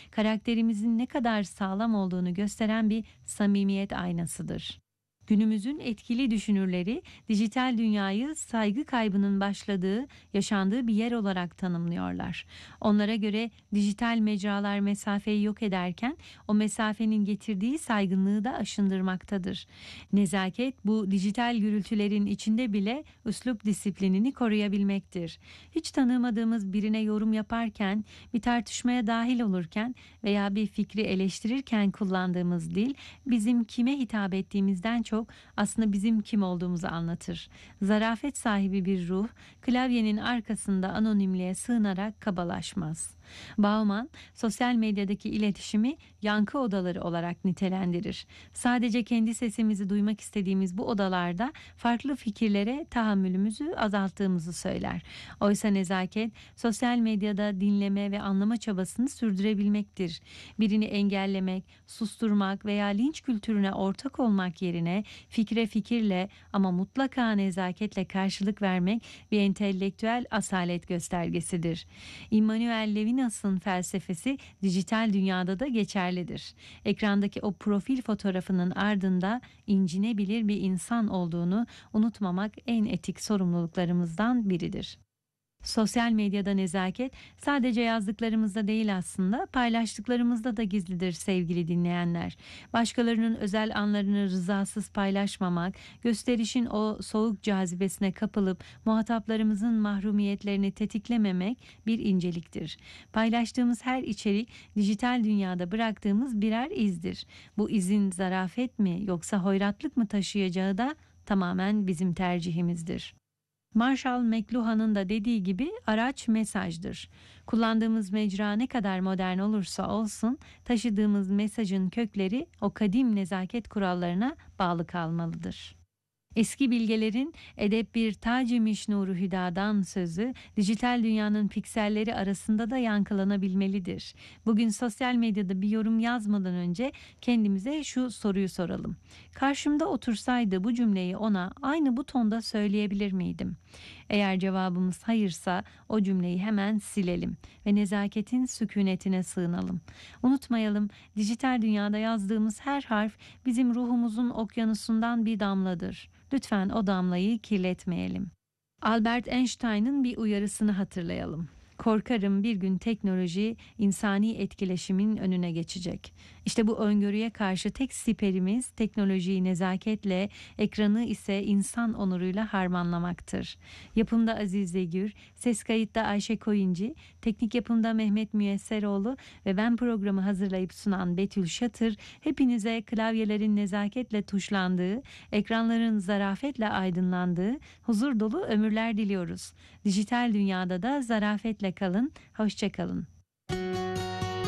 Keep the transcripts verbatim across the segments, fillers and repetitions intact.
karakterimizin ne kadar sağlam olduğunu gösteren bir samimiyet aynasıdır. Günümüzün etkili düşünürleri dijital dünyayı saygı kaybının başladığı, yaşandığı bir yer olarak tanımlıyorlar. Onlara göre dijital mecralar mesafeyi yok ederken o mesafenin getirdiği saygınlığı da aşındırmaktadır. Nezaket bu dijital gürültülerin içinde bile üslup disiplinini koruyabilmektir. Hiç tanımadığımız birine yorum yaparken, bir tartışmaya dahil olurken veya bir fikri eleştirirken kullandığımız dil bizim kime hitap ettiğimizden çok aslında bizim kim olduğumuzu anlatır. Zarafet sahibi bir ruh klavyenin arkasında anonimliğe sığınarak kabalaşmaz. Bauman, sosyal medyadaki iletişimi yankı odaları olarak nitelendirir. Sadece kendi sesimizi duymak istediğimiz bu odalarda farklı fikirlere tahammülümüzü azalttığımızı söyler. Oysa nezaket, sosyal medyada dinleme ve anlama çabasını sürdürebilmektir. Birini engellemek, susturmak veya linç kültürüne ortak olmak yerine fikre fikirle ama mutlaka nezaketle karşılık vermek bir entelektüel asalet göstergesidir. Immanuel Levinas'ın felsefesi dijital dünyada da geçerlidir. Ekrandaki o profil fotoğrafının ardında incinebilir bir insan olduğunu unutmamak en etik sorumluluklarımızdan biridir. Sosyal medyada nezaket sadece yazdıklarımızda değil, aslında paylaştıklarımızda da gizlidir sevgili dinleyenler. Başkalarının özel anlarını rızasız paylaşmamak, gösterişin o soğuk cazibesine kapılıp muhataplarımızın mahrumiyetlerini tetiklememek bir inceliktir. Paylaştığımız her içerik dijital dünyada bıraktığımız birer izdir. Bu izin zarafet mi yoksa hoyratlık mı taşıyacağı da tamamen bizim tercihimizdir. Marshall McLuhan'ın da dediği gibi araç mesajdır. Kullandığımız mecra ne kadar modern olursa olsun taşıdığımız mesajın kökleri o kadim nezaket kurallarına bağlı kalmalıdır. Eski bilgelerin edep bir tacimiş nuru hüdadan sözü dijital dünyanın pikselleri arasında da yankılanabilmelidir. Bugün sosyal medyada bir yorum yazmadan önce kendimize şu soruyu soralım. Karşımda otursaydı bu cümleyi ona aynı bu tonda söyleyebilir miydim? Eğer cevabımız hayırsa o cümleyi hemen silelim ve nezaketin sükunetine sığınalım. Unutmayalım, dijital dünyada yazdığımız her harf bizim ruhumuzun okyanusundan bir damladır. Lütfen o damlayı kirletmeyelim. Albert Einstein'ın bir uyarısını hatırlayalım. Korkarım bir gün teknoloji insani etkileşimin önüne geçecek. İşte bu öngörüye karşı tek siperimiz teknolojiyi nezaketle, ekranı ise insan onuruyla harmanlamaktır. Yapımda Azize Gür, ses kayıtta Ayşe Koyuncu, teknik yapımda Mehmet Müyesseroğlu ve ben programı hazırlayıp sunan Betül Şatır, hepinize klavyelerin nezaketle tuşlandığı, ekranların zarafetle aydınlandığı, huzur dolu ömürler diliyoruz. Dijital dünyada da zarafetle kalın, hoşça kalın.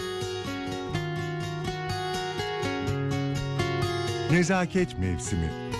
Nezaket mevsimi.